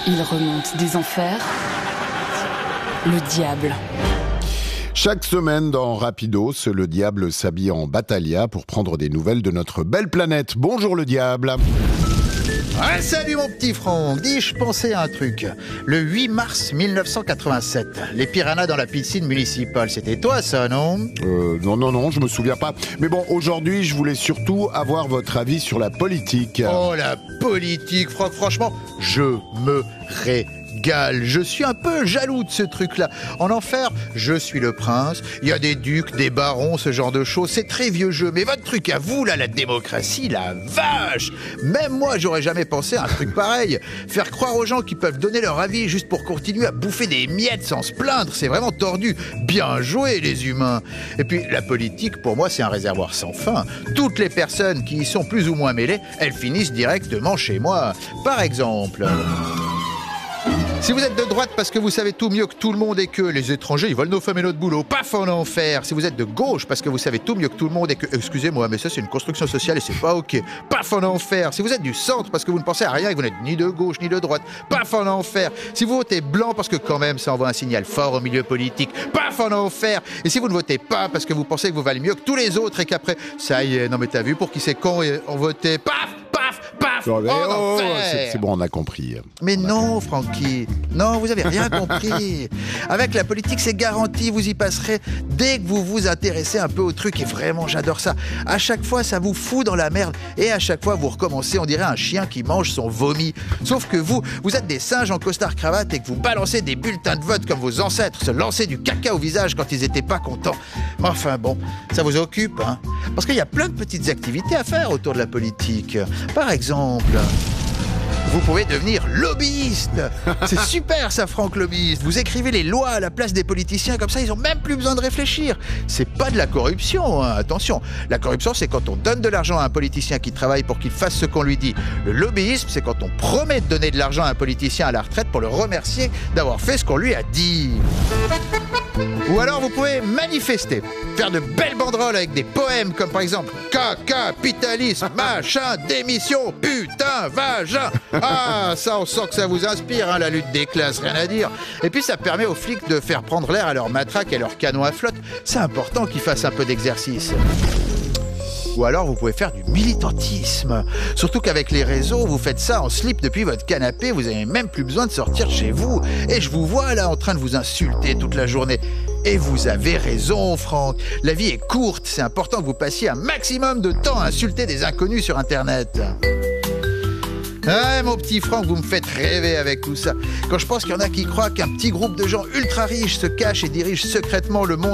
Il remonte des enfers, le diable. Chaque semaine dans Rapidos, le diable s'habille en Battaglia pour prendre des nouvelles de notre belle planète. Bonjour le diable. Ah, salut mon petit Franck, dis, je pensais à un truc. Le 8 mars 1987, les piranhas dans la piscine municipale, c'était toi ça, non? Non, je me souviens pas. Mais bon, aujourd'hui, je voulais surtout avoir votre avis sur la politique. Oh la politique, Franck, franchement, je me régale. Je suis un peu jaloux de ce truc-là. En enfer, je suis le prince, il y a des ducs, des barons, ce genre de choses, c'est très vieux jeu. Mais votre truc à vous, là, la démocratie, la vache! Même moi, j'aurais jamais pensé à un truc pareil. Faire croire aux gens qu'ils peuvent donner leur avis juste pour continuer à bouffer des miettes sans se plaindre, c'est vraiment tordu. Bien joué, les humains! Et puis, la politique, pour moi, c'est un réservoir sans fin. Toutes les personnes qui y sont plus ou moins mêlées, elles finissent directement chez moi. Par exemple... Si vous êtes de droite parce que vous savez tout mieux que tout le monde et que les étrangers, ils volent nos femmes et notre boulot, paf en enfer. Si vous êtes de gauche parce que vous savez tout mieux que tout le monde et que, excusez-moi, mais ça c'est une construction sociale et c'est pas ok, paf en enfer. Si vous êtes du centre parce que vous ne pensez à rien et que vous n'êtes ni de gauche ni de droite, paf en enfer. Si vous votez blanc parce que quand même ça envoie un signal fort au milieu politique, paf en enfer. Et si vous ne votez pas parce que vous pensez que vous valez mieux que tous les autres et qu'après, ça y est, non mais t'as vu pour qui c'est con et on votait, paf, paf, paf, C'est bon, on a compris. Mais non, Francky, non, vous avez rien compris. Avec la politique, c'est garanti, vous y passerez dès que vous vous intéressez un peu au truc. Et vraiment, j'adore ça. À chaque fois, ça vous fout dans la merde. Et à chaque fois, vous recommencez, on dirait un chien qui mange son vomi. Sauf que vous êtes des singes en costard-cravate et que vous balancez des bulletins de vote comme vos ancêtres se lançaient du caca au visage quand ils étaient pas contents. Enfin bon, ça vous occupe, hein? Parce qu'il y a plein de petites activités à faire autour de la politique. Par exemple... vous pouvez devenir lobbyiste. C'est super ça, Franck, lobbyiste. Vous écrivez les lois à la place des politiciens, comme ça ils ont même plus besoin de réfléchir. C'est pas de la corruption, hein. Attention. La corruption, c'est quand on donne de l'argent à un politicien qui travaille pour qu'il fasse ce qu'on lui dit. Le lobbyisme, c'est quand on promet de donner de l'argent à un politicien à la retraite pour le remercier d'avoir fait ce qu'on lui a dit. Ou alors vous pouvez manifester, faire de belles banderoles avec des poèmes comme par exemple capitalisme, machin, démission, putain, vagin. Ah, ça on sent que ça vous inspire, hein, la lutte des classes, rien à dire. Et puis ça permet aux flics de faire prendre l'air à leurs matraques et leurs canons à flotte. C'est important qu'ils fassent un peu d'exercice. Ou alors vous pouvez faire du militantisme. Surtout qu'avec les réseaux, vous faites ça en slip depuis votre canapé, vous n'avez même plus besoin de sortir de chez vous. Et je vous vois là en train de vous insulter toute la journée. Et vous avez raison, Franck. La vie est courte, c'est important que vous passiez un maximum de temps à insulter des inconnus sur Internet. Ah, mon petit Franck, vous me faites rêver avec tout ça. Quand je pense qu'il y en a qui croient qu'un petit groupe de gens ultra riches se cachent et dirigent secrètement le monde